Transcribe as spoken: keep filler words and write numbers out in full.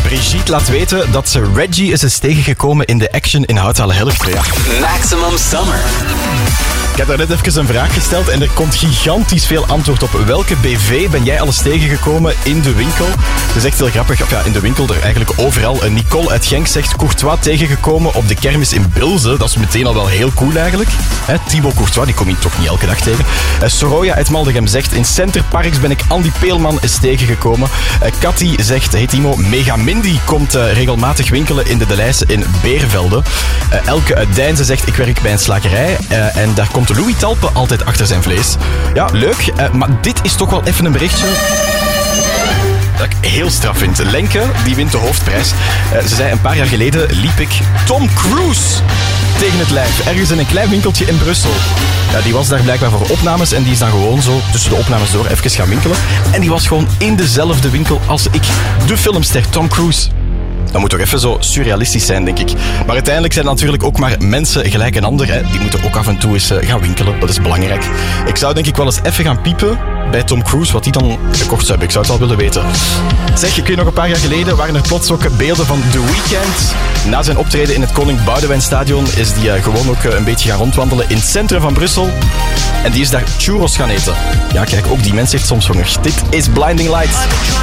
Brigitte laat weten dat ze Reggie is, is tegengekomen in de Action in Houthalen-Hillegte. Ja. Maximum Summer. Ik heb daar net even een vraag gesteld en er komt gigantisch veel antwoord op. Welke B V ben jij alles tegengekomen in de winkel? Het is echt heel grappig. Of ja, in de winkel, er eigenlijk overal. Nicole uit Genk zegt Courtois tegengekomen op de kermis in Bilze. Dat is meteen al wel heel cool eigenlijk. He, Thibaut Courtois, die kom je toch niet elke dag tegen. Uh, Soroya uit Maldegem zegt in Centerparks ben ik Andy Peelman is tegengekomen. Uh, Cathy zegt, hey Timo, Megamindy komt uh, regelmatig winkelen in de Delijse in Beervelde. Uh, Elke uit Deinze zegt ik werk bij een slagerij uh, en daar komt Louis Talpe altijd achter zijn vlees. Ja, leuk. Uh, maar dit is toch wel even een berichtje dat ik heel straf vind. Lenke, die wint de hoofdprijs. Uh, ze zei een paar jaar geleden liep ik Tom Cruise tegen het lijf. Ergens in een klein winkeltje in Brussel. Ja, die was daar blijkbaar voor opnames en die is dan gewoon zo tussen de opnames door even gaan winkelen. En die was gewoon in dezelfde winkel als ik. De filmster Tom Cruise. Dat moet toch even zo surrealistisch zijn, denk ik. Maar uiteindelijk zijn er natuurlijk ook maar mensen gelijk een ander. Hè. Die moeten ook af en toe eens uh, gaan winkelen. Dat is belangrijk. Ik zou denk ik wel eens even gaan piepen bij Tom Cruise, wat die dan gekocht zou hebben. Ik zou het wel willen weten. Zeg, ik weet nog een paar jaar geleden waren er plots ook beelden van The Weeknd. Na zijn optreden in het Koning Boudewijnstadion is die uh, gewoon ook uh, een beetje gaan rondwandelen in het centrum van Brussel. En die is daar churros gaan eten. Ja, kijk, ook die mens heeft soms honger. Dit is Blinding Lights.